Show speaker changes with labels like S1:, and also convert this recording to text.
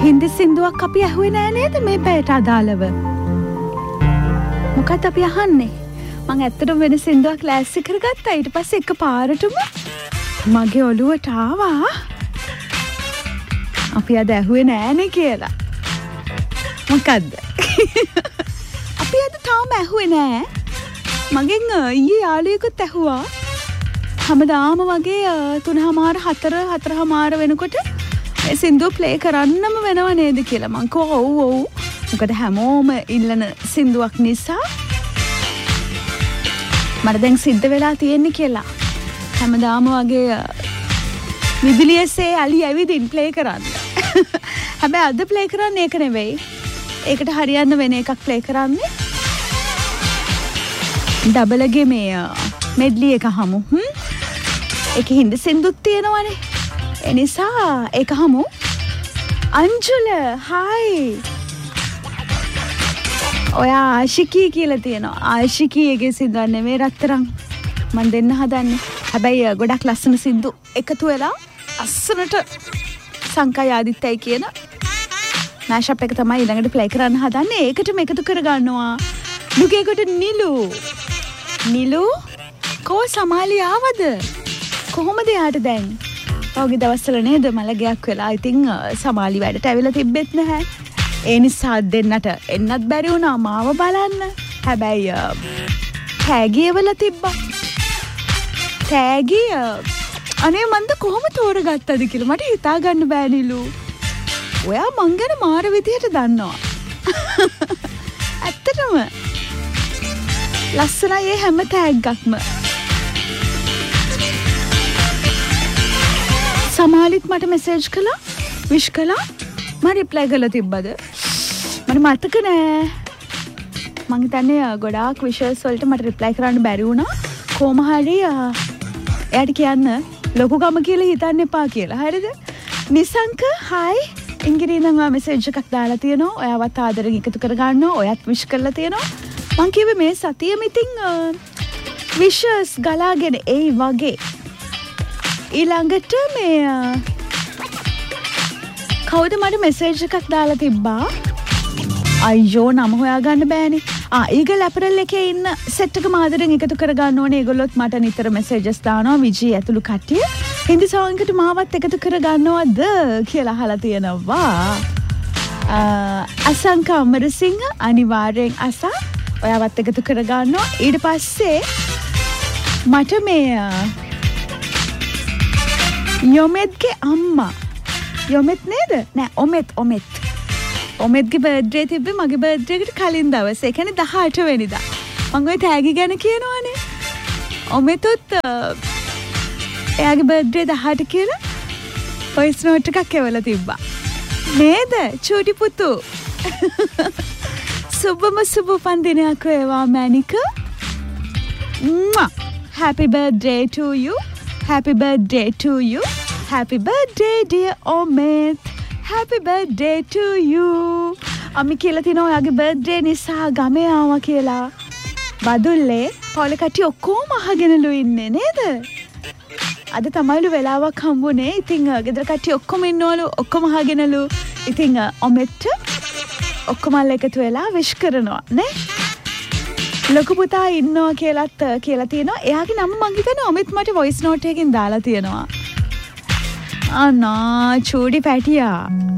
S1: හින්දි සින්දුවක් අපි ඇහුවේ නෑ නේද මේ පැයට අදාළව? මොකක්ද අපි අහන්නේ? මං ඇත්තටම වෙන සින්දුවක් ලෑස්ති කරගත්තා. ඊට පස්සේ එකපාරටම මගේ ඔළුවට ආවා අපි අද ඇහුවේ නෑනේ කියලා. මොකද්ද? අපි අද තාම ඇහුවේ නෑ. මගෙන් ඊයේ යාළුවෙකුත් ඇහුවා. හැමදාම වගේ 3:00 වෙනකොට ඒ සින්දුව ප්ලේ කරන්නම වෙනව නේද කියලා. මං කිව්වා ඔව් ඔව්. මොකද හැමෝම ඉල්ලන සින්දුවක් නිසා මට දැන් සිද්ධ වෙලා තියෙන්නේ කියලා. හැමදාම වගේ විදුලියසේ අලි ඇවිදින් ප්ලේ කරන්න. හැබැයි අද ප්ලේ කරන්නේ ඒක නෙවෙයි. ඒකට හරියන්න වෙන එකක් ප්ලේ කරන්නේ. ඩබලගේ මේ මෙඩ්ලි එක හමු. ඒක හින්දි සින්දුත් තියෙනවනේ. ඒ නිසා ඒක හමු. අංජුල හායි. ඔයා ආශිකී කියලා තියෙනවා. ආශිකීගේ සින්දුවක් නෙමෙයි රත්තරන්. මන් දෙන්න හදන්නේ. හැබැයි ගොඩක් ලස්සන සින්දු එකතු වෙලා අස්සනට සංකා ආදිත්තයි කියන මෑෂප් එක තමයි ඊළඟට ප්ලේ කරන්න හදන්නේ. ඒකටම එකතු කරගන්නවා. දුකේකට නිලු. නිලු කෝ සමාලි ආවද? කොහොමද යාට දැන්? ඔහුගේ දවස්වල නේද මලගයක් වෙලා. ඉතින් සමාලි වැඩට ඇවිල්ලා තිබ්බෙත් නැහැ. ඒ නිසා දෙන්නට එන්නත් බැරි වුණා මාව බලන්න. හැබැයි තෑගි එවලා තිබ්බා. තෑගි අනේ මන්ද කොහොම තෝරගත්තද කියලා මට හිතා ගන්න බෑ නිලු. ඔයා මං ගැන මාර විදියට දන්නවා. ඇත්තටම ලස්සනයි ඒ හැම තෑග්ගක්ම. සමාලිත් මට මෙසේජ් කළා, විශ් කළා. මම රිප්ලයි කරලා තිබ්බද? මට මතක නෑ. මං හිතන්නේ ගොඩාක් විෂස් වලට මට රිප්ලයි කරන්න බැරි වුණා. කොහොම හරි එයාට කියන්න ලොකු ගම කියලා හිතන්න එපා කියලා. හරිද? නිසංක හායි. ඉංග්‍රීසියෙන් මම මෙසේජ් එකක් දාලා තියෙනවා. ඔයාවත් ආදරෙන් එකතු කරගන්නවා. ඔයත් විශ් කරලා තියෙනවා. මං කිව්වේ මේ සතියෙම ඉතින් විෂස් ගලාගෙන එයි වගේ. ඊළඟට මේ කවුද මට මෙසේජ් එකක් දාලා තිබ්බා? අයියෝ නම හොයාගන්න බෑනේ. ඊගල් ඇපරල් එකේ ඉන්න සෙට් එක මාදරෙන් එකතු කරගන්න ඕනේ. ඒගොල්ලොත් මට නිතර මෙසේජස් දානවා. විජී ඇතුළු කට්ටිය හින්දි සෝං එකට මාවත් එකතු කරගන්නවද කියලා අහලා තියෙනවා. අසංක අමරසිංහ අනිවාර්යෙන් අසා ඔයාවත් එකතු කරගන්නවා. ඊට පස්සේ මට මේ යොමෙත්ගේ අම්මා යොමෙත් නේද? නෑ ඔමෙත්. ඔමෙත්ගේ බර්ත්ඩේ තිබ්බේ මගේ බර්ත්ඩේ එකට කලින් දවසේ. ඒ කියන්නේ 18 වෙනිදා. මම ওই තෑගි ගැන කියනවනේ. ඔමෙතුත් එයාගේ බර්ත්ඩේ 18 කියලා වොයිස් නෝට් එකක් එවලා තිබ්බා. නේද? චූටි පුතු. සුබම සුබ උපන්දිනයක් වේවා මැනික. Happy birthday to you. Happy birthday to you. Happy birthday dear Omet. Happy birthday to you. අම්මි කියලා තිනවා ඔයාගේ බර්ත්ඩේ නිසා ගමේ ආවා කියලා. බදුල්ලේ පොලේ කට්ටිය ඔක්කොම අහගෙනලු ඉන්නේ නේද? අද තමයිලු වෙලාවක් හම්බුනේ. ඉතින් ගෙදර කට්ටිය ඔක්කොම ඉන්නවලු. ඔක්කොම අහගෙනලු. ඉතින් ඔමෙට් ඔක්කොම එකතු වෙලා විශ් කරනවා නේ. ලොකු පුතා ඉන්නවා කියලාත් කියලා තියෙනවා. එයාගේ නම මං හිතන්නේ ඔමෙත් මට වොයිස් නෝට් එකකින් දාලා තියෙනවා. අනා චූඩි පැටියා.